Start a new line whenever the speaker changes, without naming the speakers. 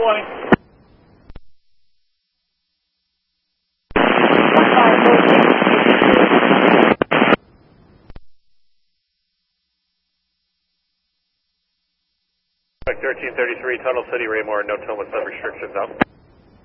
20. Like 1333, Tunnel City, Raymore, no tunnel with sub restrictions out.